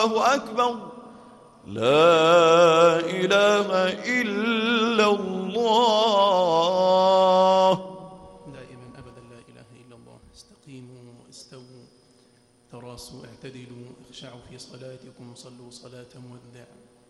الله أكبر لا إله إلا الله. دائما أبدا لا إله إلا الله. استقيموا استووا تراصوا اعتدلوا اخشعوا في صلاتكم صلوا صلاة مودع.